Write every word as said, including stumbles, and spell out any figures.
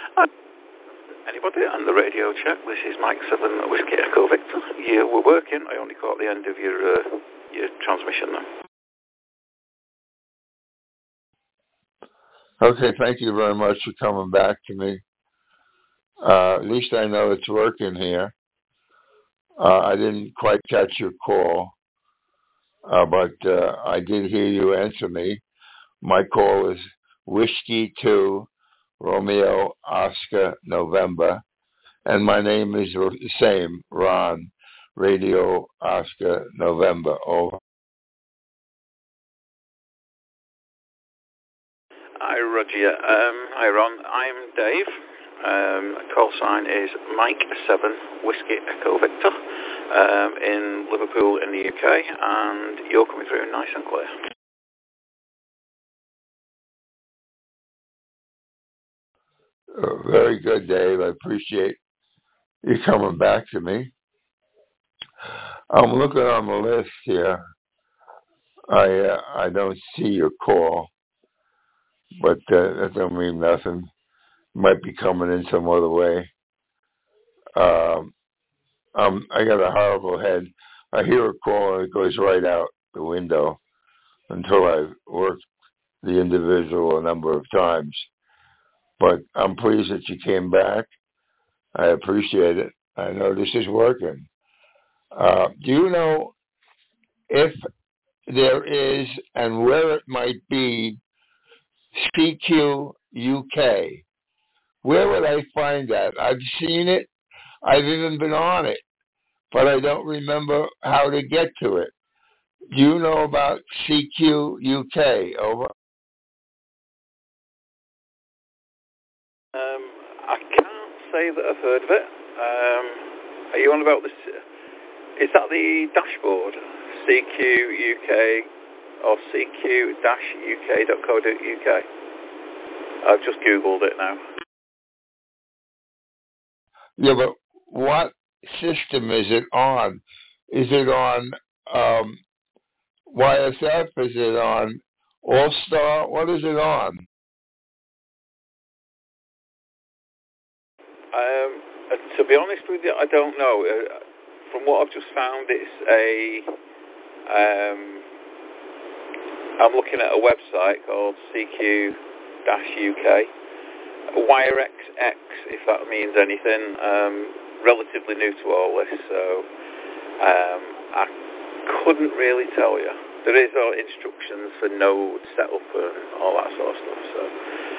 Uh, anybody on the radio check? This is Mike seven Whiskey Echo Victor. You were working. I only caught the end of your uh, your transmission now. Okay, thank you very much for coming back to me. Uh, at least I know it's working here. Uh, I didn't quite catch your call, uh, but uh, I did hear you answer me. My call is Whiskey two, Romeo, Oscar, November, and my name is the same, Ron, Radio, Oscar, November, over. Hi, Roger. Um, hi, Ron. I'm Dave. Um, call sign is Mike seven Whiskey Echo Victor um, in Liverpool in the U K, and you're coming through nice and clear. Uh, very good, Dave. I appreciate you coming back to me. I'm looking on the list here. I uh, I don't see your call, but uh, that don't mean nothing. Might be coming in some other way. Um, um, I got a horrible head. I hear a call and it goes right out the window until I've worked the individual a number of times. But I'm pleased that you came back. I appreciate it. I know this is working. Uh, do you know if there is and where it might be C Q U K? Where would I find that? I've seen it. I've even been on it, but I don't remember how to get to it. Do you know about C Q U K? Over. Um, I can't say that I've heard of it. Um, are you on about this? Is that the dashboard? C Q U K or C Q U K dot co dot U K? I've just Googled it now. Yeah, but what system is it on? Is it on um, Y S F? Is it on All-Star? What is it on? Um, uh, to be honest with you, I don't know. Uh, from what I've just found, it's a... Um, I'm looking at a website called C Q U K. WireXX, if that means anything. Um, relatively new to all this, so um, I couldn't really tell you. There is all instructions for node setup and all that sort of stuff, so